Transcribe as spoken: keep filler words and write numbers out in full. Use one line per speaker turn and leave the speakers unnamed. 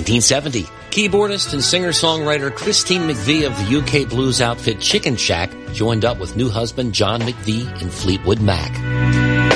nineteen seventy, keyboardist and singer-songwriter Christine McVie of the U K blues outfit Chicken Shack joined up with new husband John McVie in Fleetwood Mac.